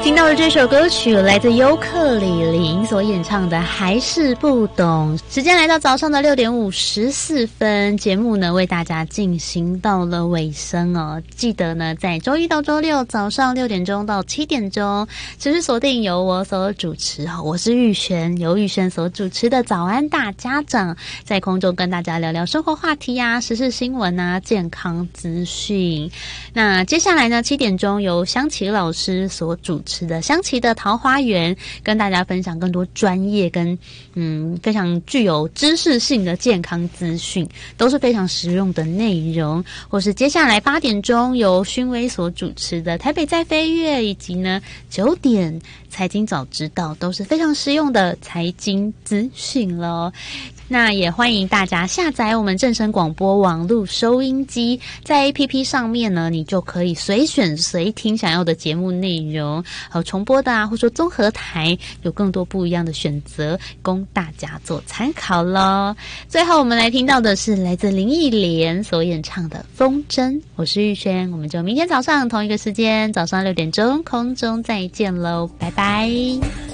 听到的这首歌曲来自尤克里里所演唱的《还是不懂》。时间来到早上的6点54分，节目呢为大家进行到了尾声哦。记得呢在周一到周六早上6点钟到7点钟持续锁定由我所主持，我是玉璇，由玉璇所主持的早安大家长，在空中跟大家聊聊生活话题啊、时事新闻啊、健康资讯。那接下来呢7点钟由香琪老师所主持的香琪的桃花源，跟大家分享更多专业跟非常具有知识性的健康资讯，都是非常实用的内容。或是接下来8点钟由勋威所主持的台北在飞跃，以及呢9点财经早知道，都是非常实用的财经资讯咯。那也欢迎大家下载我们正声广播网络收音机，在 APP 上面呢，你就可以随选随听想要的节目内容，还有重播的啊，或者说综合台，有更多不一样的选择供大家做参考咯。最后我们来听到的是来自林忆莲所演唱的《风筝》，我是玉轩，我们就明天早上同一个时间早上6点钟空中再见咯，拜拜。